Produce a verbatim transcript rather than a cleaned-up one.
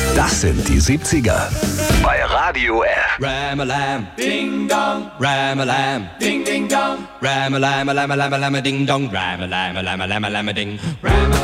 Das sind die siebziger. Bei Radio F. Ram-a-lam, ding dong, ram-a-lam, ding ding dong, ram-a-lam-a-lam-a-lam-a-ding dong, ram-a-lam-a-lam-a-lam-a-ding, ram